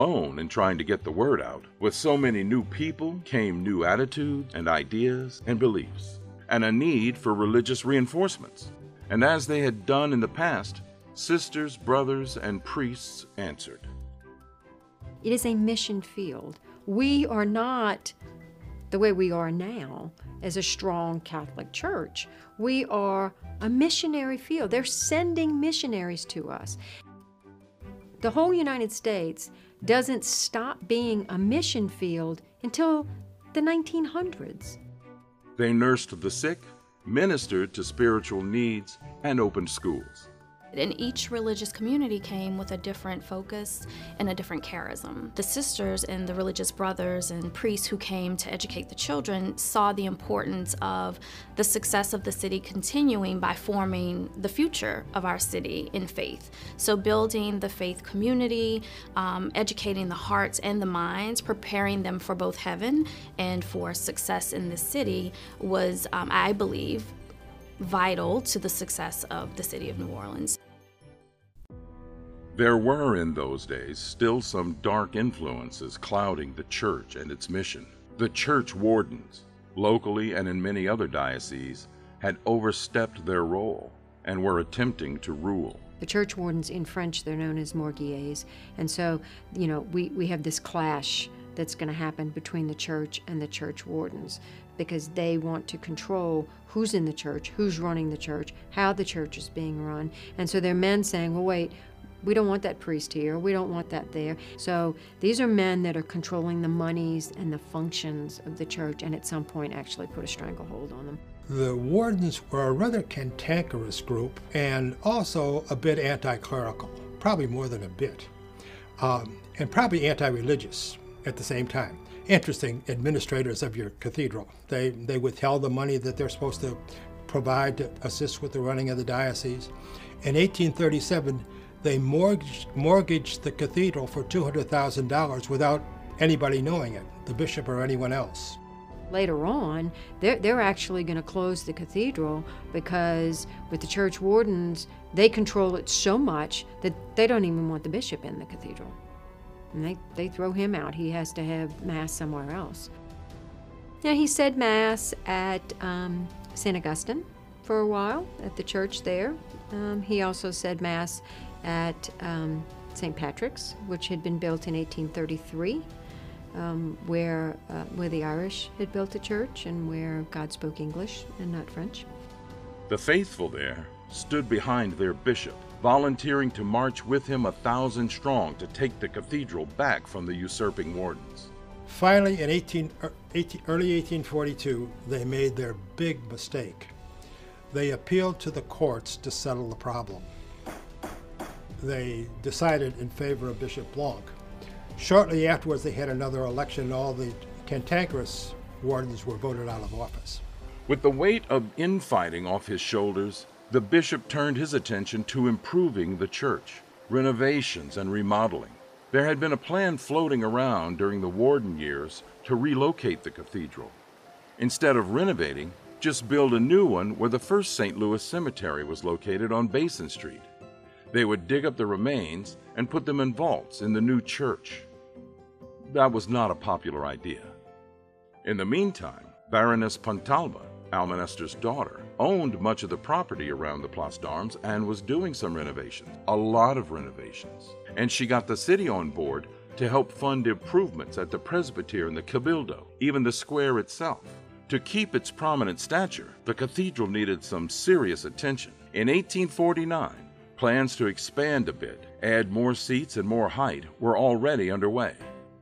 alone in trying to get the word out. With so many new people came new attitudes and ideas and beliefs, and a need for religious reinforcements. And as they had done in the past, sisters, brothers, and priests answered. It is a mission field. We are not the way we are now as a strong Catholic church. We are a missionary field. They're sending missionaries to us. The whole United States doesn't stop being a mission field until the 1900s. They nursed the sick, ministered to spiritual needs, and opened schools. And each religious community came with a different focus and a different charism. The sisters and the religious brothers and priests who came to educate the children saw the importance of the success of the city continuing by forming the future of our city in faith. So building the faith community, educating the hearts and the minds, preparing them for both heaven and for success in the city was, I believe, vital to the success of the city of New Orleans. There were in those days still some dark influences clouding the church and its mission. The church wardens, locally and in many other dioceses, had overstepped their role and were attempting to rule. The church wardens, in French, they're known as morguiers. And so, we have this clash that's going to happen between the church and the church wardens, because they want to control who's in the church, who's running the church, how the church is being run. And so there are men saying, well, wait, we don't want that priest here, we don't want that there. So these are men that are controlling the monies and the functions of the church, and at some point actually put a stranglehold on them. The wardens were a rather cantankerous group and also a bit anti-clerical, probably more than a bit, and probably anti-religious at the same time. Interesting administrators of your cathedral. They withheld the money that they're supposed to provide to assist with the running of the diocese. In 1837, they mortgaged the cathedral for $200,000 without anybody knowing it, the bishop or anyone else. Later on, they're actually going to close the cathedral because with the church wardens, they control it so much that they don't even want the bishop in the cathedral. And they throw him out. He has to have Mass somewhere else. Now, he said Mass at St. Augustine for a while, at the church there. He also said Mass at St. Patrick's, which had been built in 1833, where the Irish had built a church and where God spoke English and not French. The faithful there stood behind their bishop, volunteering to march with him 1,000 strong to take the cathedral back from the usurping wardens. Finally, in early 1842, they made their big mistake. They appealed to the courts to settle the problem. They decided in favor of Bishop Blanc. Shortly afterwards, they had another election. All the cantankerous wardens were voted out of office. With the weight of infighting off his shoulders, the bishop turned his attention to improving the church, renovations and remodeling. There had been a plan floating around during the warden years to relocate the cathedral. Instead of renovating, just build a new one where the first St. Louis cemetery was located on Basin Street. They would dig up the remains and put them in vaults in the new church. That was not a popular idea. In the meantime, Baroness Pontalba, Alma Esther's daughter, owned much of the property around the Place d'Armes and was doing some renovations, a lot of renovations. And she got the city on board to help fund improvements at the presbytery and the cabildo, even the square itself. To keep its prominent stature, the cathedral needed some serious attention. In 1849, plans to expand a bit, add more seats and more height were already underway.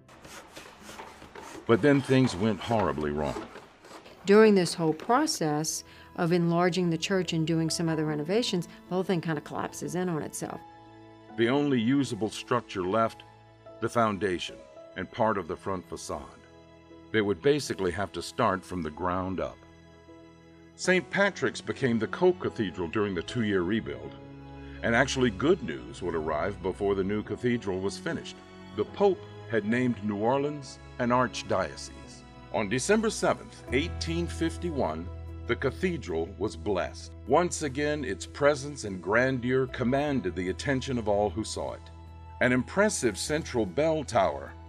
But then things went horribly wrong. During this whole process of enlarging the church and doing some other renovations, the whole thing kind of collapses in on itself. The only usable structure left, the foundation and part of the front facade. They would basically have to start from the ground up. St. Patrick's became the co-cathedral during the 2-year rebuild, and actually good news would arrive before the new cathedral was finished. The Pope had named New Orleans an archdiocese. On December 7th, 1851, the cathedral was blessed. Once again, its presence and grandeur commanded the attention of all who saw it. An impressive central bell tower